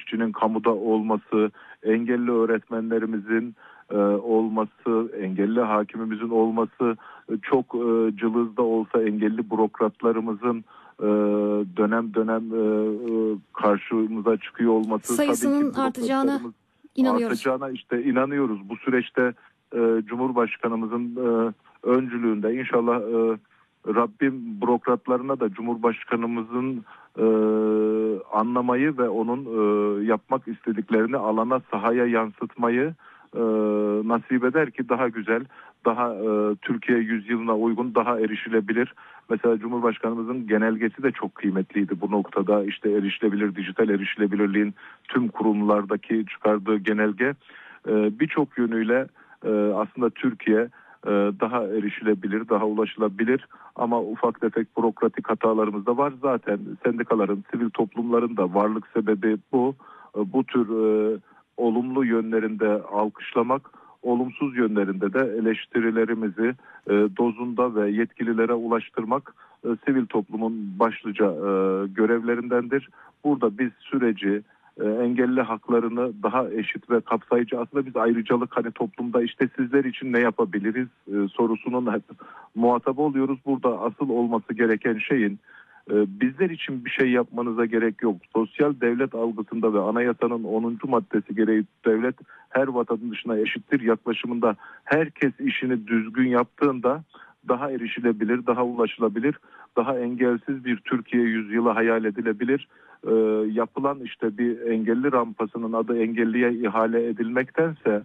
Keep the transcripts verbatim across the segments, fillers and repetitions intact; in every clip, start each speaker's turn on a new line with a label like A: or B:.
A: işçinin kamuda olması, engelli öğretmenlerimizin e, olması, engelli hakimimizin olması, e, çok e, cılızda olsa engelli bürokratlarımızın e, dönem dönem e, e, karşımıza çıkıyor olması,
B: sayısının
A: tabii ki
B: artacağına inanıyoruz.
A: Artacağına işte inanıyoruz. Bu süreçte e, Cumhurbaşkanımızın e, öncülüğünde inşallah e, Rabbim bürokratlarına da Cumhurbaşkanımızın e, anlamayı ve onun e, yapmak istediklerini alana, sahaya yansıtmayı e, nasip eder ki daha güzel, daha e, Türkiye yüzyılına uygun, daha erişilebilir. Mesela Cumhurbaşkanımızın genelgesi de çok kıymetliydi bu noktada. İşte erişilebilir, dijital erişilebilirliğin tüm kurumlardaki çıkardığı genelge e, birçok yönüyle e, aslında Türkiye e, daha erişilebilir, daha ulaşılabilir, ama ufak tefek bürokratik hatalarımız da var. Zaten sendikaların, sivil toplumların da varlık sebebi bu. E, bu tür e, olumlu yönlerinde alkışlamak, olumsuz yönlerinde de eleştirilerimizi e, dozunda ve yetkililere ulaştırmak e, sivil toplumun başlıca e, görevlerindendir. Burada biz süreci, e, engelli haklarını daha eşit ve kapsayıcı, aslında biz ayrıcalık, hani toplumda işte sizler için ne yapabiliriz e, sorusunun hep muhatabı oluyoruz. Burada asıl olması gereken şeyin, bizler için bir şey yapmanıza gerek yok. Sosyal devlet algısında ve anayasanın onuncu maddesi gereği devlet her vatandaşına eşittir yaklaşımında herkes işini düzgün yaptığında daha erişilebilir, daha ulaşılabilir, daha engelsiz bir Türkiye yüzyılı hayal edilebilir. Ee, yapılan işte bir engelli rampasının adı engelliye ihale edilmektense,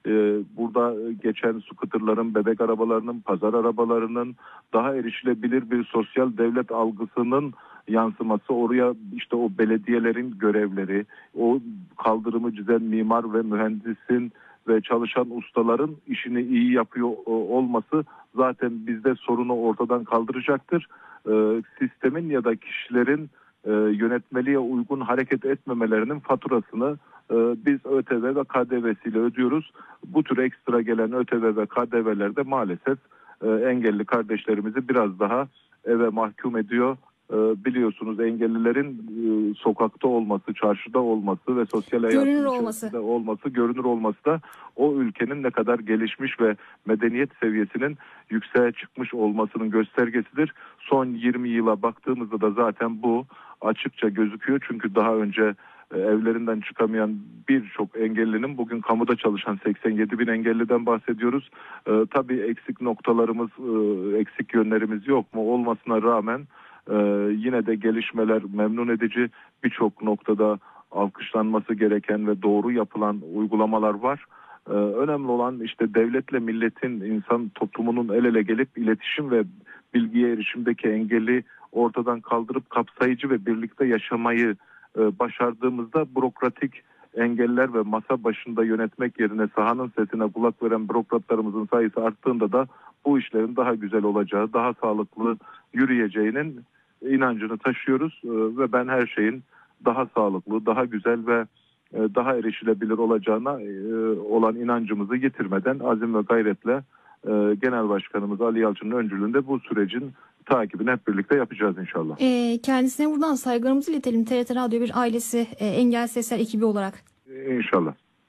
A: burada geçen scooterların, bebek arabalarının, pazar arabalarının daha erişilebilir bir sosyal devlet algısının yansıması, oraya işte o belediyelerin görevleri, o kaldırımı çizen mimar ve mühendisin ve çalışan ustaların işini iyi yapıyor olması zaten bizde sorunu ortadan kaldıracaktır. Sistemin ya da kişilerin yönetmeliğe uygun hareket etmemelerinin faturasını biz ÖTV ve K D V'siyle ödüyoruz. Bu tür ekstra gelen ÖTV ve K D V'ler de maalesef engelli kardeşlerimizi biraz daha eve mahkum ediyor. Biliyorsunuz engellilerin sokakta olması, çarşıda olması ve sosyal hayatın
B: görünür
A: içerisinde
B: olması.
A: olması, görünür olması da o ülkenin ne kadar gelişmiş ve medeniyet seviyesinin yükseğe çıkmış olmasının göstergesidir. Son yirmi yıla baktığımızda da zaten bu açıkça gözüküyor. Çünkü daha önce evlerinden çıkamayan birçok engellinin bugün kamuda çalışan seksen yedi bin engelliden bahsediyoruz. Ee, tabii eksik noktalarımız, e, eksik yönlerimiz yok mu? Olmasına rağmen e, yine de gelişmeler memnun edici, birçok noktada alkışlanması gereken ve doğru yapılan uygulamalar var. Ee, önemli olan işte devletle milletin, insan toplumunun el ele gelip iletişim ve bilgiye erişimdeki engeli ortadan kaldırıp kapsayıcı ve birlikte yaşamayı başardığımızda bürokratik engeller ve masa başında yönetmek yerine sahanın sesine kulak veren bürokratlarımızın sayısı arttığında da bu işlerin daha güzel olacağı, daha sağlıklı yürüyeceğinin inancını taşıyoruz ve ben her şeyin daha sağlıklı, daha güzel ve daha erişilebilir olacağına olan inancımızı yitirmeden azim ve gayretle Genel Başkanımız Ali Yalçın'ın öncülüğünde bu sürecin takibini hep birlikte yapacağız inşallah.
B: E, kendisine buradan saygılarımızı iletelim. T R T Radyo bir ailesi, e, Engel Sesler ekibi olarak.
A: İnşallah.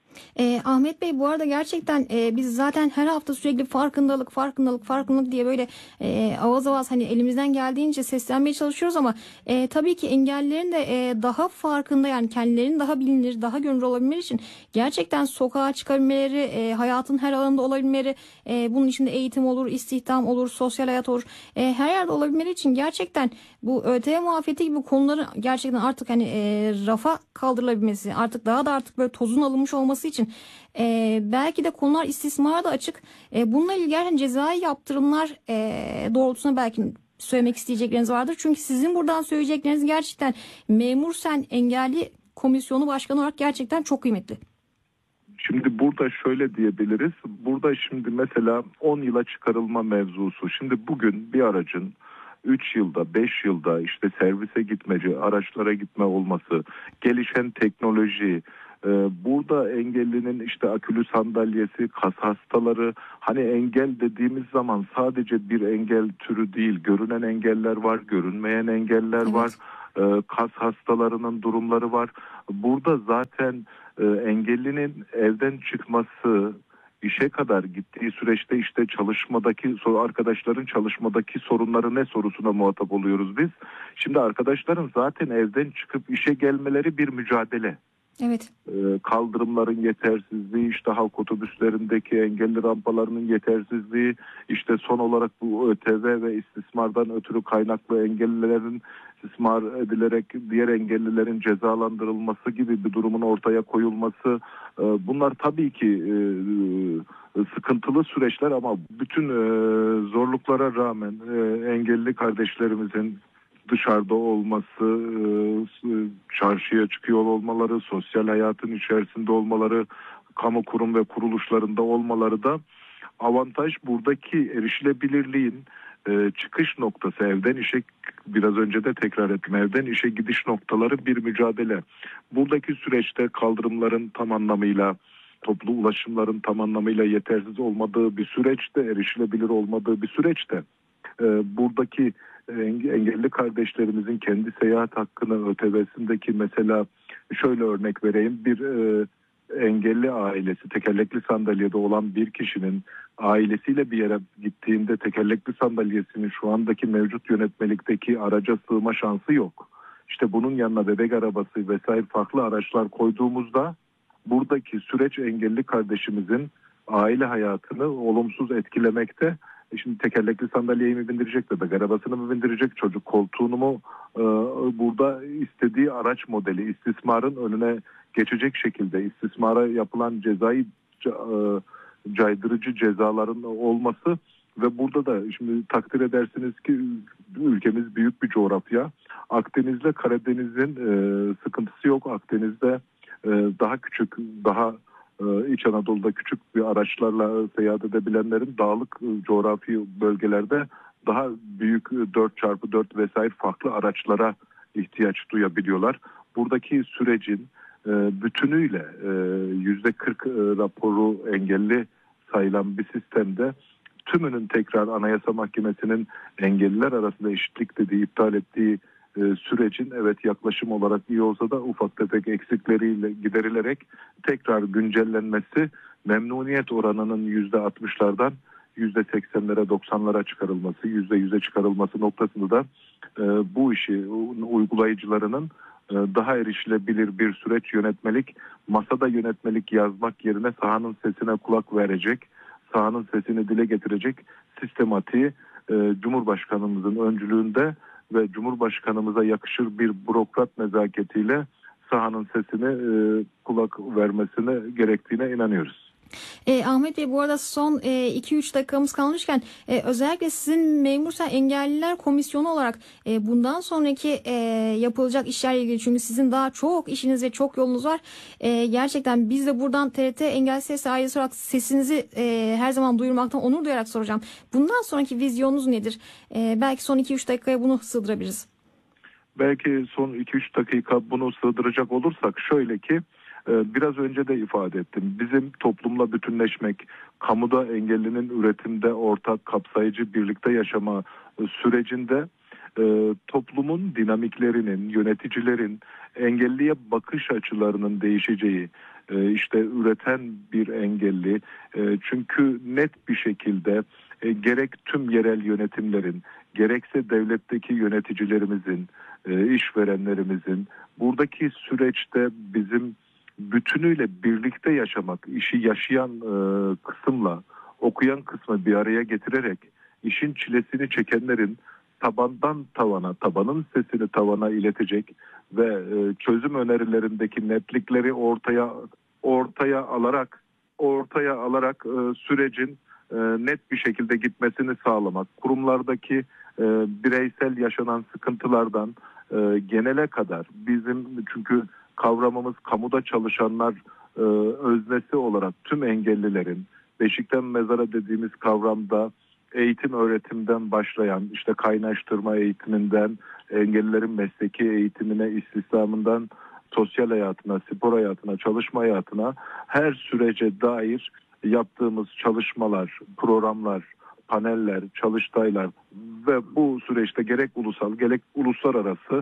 B: E, Ahmet Bey, bu arada gerçekten e, biz zaten her hafta sürekli farkındalık, farkındalık, farkındalık diye böyle e, avaz avaz hani elimizden geldiğince seslenmeye çalışıyoruz ama e, tabii ki engellilerin de e, daha farkında, yani kendilerinin daha bilinir, daha görünür olabilmeleri için gerçekten sokağa çıkabilmeleri, e, hayatın her alanında olabilmeleri, e, bunun içinde eğitim olur, istihdam olur, sosyal hayat olur, e, her yerde olabilmeleri için gerçekten bu ÖTV muafiyeti gibi konuların gerçekten artık hani e, rafa kaldırılabilmesi, artık daha da artık böyle tozun alınmış olması için e, belki de konular istismara da açık. E, bununla ilgili gerçekten cezai yaptırımlar e, doğrultusunda belki söylemek isteyecekleriniz vardır. Çünkü sizin buradan söyleyecekleriniz gerçekten Memur Sen Engelli Komisyonu Başkanı olarak gerçekten çok kıymetli.
A: Şimdi burada şöyle diyebiliriz. Burada şimdi mesela on yıla çıkarılma mevzusu. Şimdi bugün bir aracın üç yılda, beş yılda işte servise gitmeci, araçlara gitme olması, gelişen teknoloji, burada engellinin işte akülü sandalyesi, kas hastaları, hani engel dediğimiz zaman sadece bir engel türü değil, görünen engeller var, görünmeyen engeller
B: Evet.
A: var. e, kas hastalarının durumları var. Burada zaten e, engellinin evden çıkması, işe kadar gittiği süreçte işte çalışmadaki arkadaşların çalışmadaki sorunları ne sorusuna muhatap oluyoruz biz. Şimdi arkadaşların zaten evden çıkıp işe gelmeleri bir mücadele.
B: Evet.
A: Kaldırımların yetersizliği, işte halk otobüslerindeki engelli rampalarının yetersizliği, işte son olarak bu ÖTV ve istismardan ötürü kaynaklı engellilerin istismar edilerek diğer engellilerin cezalandırılması gibi bir durumun ortaya koyulması, bunlar tabii ki sıkıntılı süreçler ama bütün zorluklara rağmen engelli kardeşlerimizin dışarıda olması, çarşıya çıkıyor olmaları, sosyal hayatın içerisinde olmaları, kamu kurum ve kuruluşlarında olmaları da avantaj. Buradaki erişilebilirliğin çıkış noktası, evden işe, biraz önce de tekrar ettim, evden işe gidiş noktaları bir mücadele. Buradaki süreçte kaldırımların tam anlamıyla, toplu ulaşımların tam anlamıyla yetersiz olmadığı bir süreçte, erişilebilir olmadığı bir süreçte buradaki engelli kardeşlerimizin kendi seyahat hakkını, ÖTV'sindeki, mesela şöyle örnek vereyim, bir e, engelli ailesi, tekerlekli sandalyede olan bir kişinin ailesiyle bir yere gittiğinde tekerlekli sandalyesinin şu andaki mevcut yönetmelikteki araca sığma şansı yok. İşte bunun yanına bebek arabası vesaire farklı araçlar koyduğumuzda buradaki süreç engelli kardeşimizin aile hayatını olumsuz etkilemekte. Şimdi tekerlekli sandalyeyi mi bindirecek, bebek arabasını mı bindirecek, çocuk koltuğunu mu, e, burada istediği araç modeli istismarın önüne geçecek şekilde istismara yapılan cezai e, caydırıcı cezaların olması ve burada da şimdi takdir edersiniz ki ülkemiz büyük bir coğrafya. Akdeniz'le Karadeniz'in e, sıkıntısı yok. Akdeniz'de e, daha küçük, daha İç Anadolu'da küçük bir araçlarla seyahat edebilenlerin dağlık coğrafi bölgelerde daha büyük dört çarpı dört vesaire farklı araçlara ihtiyaç duyabiliyorlar. Buradaki sürecin bütünüyle yüzde kırk raporu engelli sayılan bir sistemde tümünün tekrar Anayasa Mahkemesi'nin engelliler arasında eşitlik dediği, iptal ettiği sürecin evet yaklaşım olarak iyi olsa da ufak tefek eksikleriyle giderilerek tekrar güncellenmesi, memnuniyet oranının yüzde altmışlardan yüzde seksenlere doksanlara çıkarılması, yüzde yüze çıkarılması noktasında da e, bu işi uygulayıcılarının e, daha erişilebilir bir süreç yönetmelik, masada yönetmelik yazmak yerine sahanın sesine kulak verecek, sahanın sesini dile getirecek sistematiği e, Cumhurbaşkanımızın öncülüğünde ve Cumhurbaşkanımıza yakışır bir bürokrat nezaketiyle sahanın sesine e, kulak vermesine gerektiğine inanıyoruz.
B: E, Ahmet Bey, bu arada son iki üç dakikamız kalmışken e, özellikle sizin Memursen Engelliler Komisyonu olarak e, bundan sonraki e, yapılacak işlerle ilgili, çünkü sizin daha çok işiniz ve çok yolunuz var. E, gerçekten biz de buradan T R T Engelli Ses ailesi olarak sesinizi e, her zaman duyurmaktan onur duyarak soracağım. Bundan sonraki vizyonunuz nedir? E, belki son iki üç dakikaya bunu sığdırabiliriz.
A: Belki son iki üç dakika bunu sığdıracak olursak şöyle ki, biraz önce de ifade ettim. Bizim toplumla bütünleşmek, kamuda engellinin üretimde ortak, kapsayıcı birlikte yaşama sürecinde toplumun dinamiklerinin, yöneticilerin engelliye bakış açılarının değişeceği, işte üreten bir engelli, çünkü net bir şekilde gerek tüm yerel yönetimlerin, gerekse devletteki yöneticilerimizin, işverenlerimizin buradaki süreçte bizim bütünüyle birlikte yaşamak, işi yaşayan e, kısımla okuyan kısmı bir araya getirerek işin çilesini çekenlerin tabandan tavana, tabanın sesini tavana iletecek ve e, çözüm önerilerindeki netlikleri ortaya ortaya alarak ortaya alarak e, sürecin e, net bir şekilde gitmesini sağlamak, kurumlardaki e, bireysel yaşanan sıkıntılardan e, genele kadar bizim, çünkü kavramımız kamuda çalışanlar e, öznesi olarak tüm engellilerin, beşikten mezara dediğimiz kavramda eğitim öğretimden başlayan, işte kaynaştırma eğitiminden, engellilerin mesleki eğitimine, istihdamından sosyal hayatına, spor hayatına, çalışma hayatına her sürece dair yaptığımız çalışmalar, programlar, paneller, çalıştaylar ve bu süreçte gerek ulusal gerek uluslararası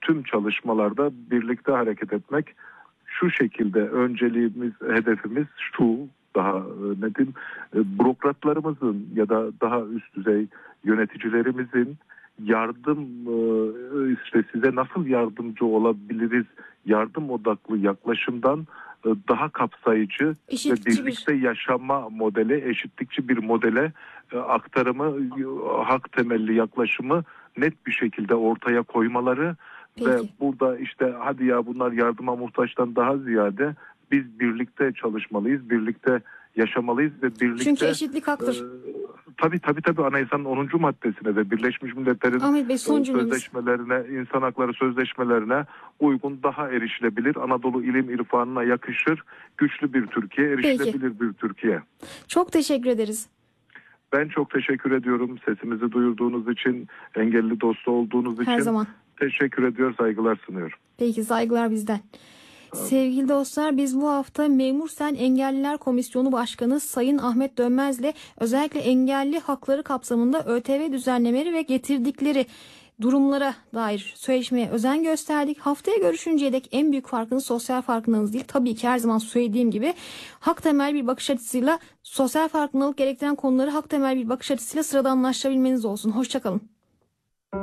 A: tüm çalışmalarda birlikte hareket etmek. Şu şekilde önceliğimiz, hedefimiz şu, daha e, ne diyeyim, e, bürokratlarımızın ya da daha üst düzey yöneticilerimizin yardım, e, işte size nasıl yardımcı olabiliriz, yardım odaklı yaklaşımdan e, daha kapsayıcı ve
B: Eşitlikçi bir
A: birlikte yaşama modeli, eşitlikçi bir modele e, aktarımı, e, hak temelli yaklaşımı net bir şekilde ortaya koymaları. Ve
B: peki.
A: burada işte hadi ya bunlar yardıma muhtaçtan daha ziyade biz birlikte çalışmalıyız, birlikte yaşamalıyız ve birlikte
B: Çünkü eşitlik
A: e,
B: haktır.
A: tabii tabii tabii anayasanın onuncu maddesine ve Birleşmiş Milletler'in
B: Ahmet Bey, son
A: e,
B: cümlemiz.
A: sözleşmelerine, insan hakları sözleşmelerine uygun daha erişilebilir, Anadolu ilim irfanına yakışır, güçlü bir Türkiye, erişilebilir bir Türkiye.
B: Çok teşekkür ederiz.
A: Ben çok teşekkür ediyorum sesimizi duyurduğunuz için, engelli dostu olduğunuz
B: Her
A: için.
B: zaman.
A: Teşekkür ediyor, saygılar sunuyorum.
B: Peki, saygılar bizden. Sevgili dostlar, biz bu hafta Memur Sen Engelliler Komisyonu Başkanı Sayın Ahmet Dönmez'le özellikle engelli hakları kapsamında ÖTV düzenlemeleri ve getirdikleri durumlara dair söyleşmeye özen gösterdik. Haftaya görüşünceye dek en büyük farkınız sosyal farkındalığınız değil. Tabii ki her zaman söylediğim gibi hak temel bir bakış açısıyla sosyal farkındalık gerektiren konuları hak temel bir bakış açısıyla sıradanlaştırabilmeniz olsun. Hoşçakalın.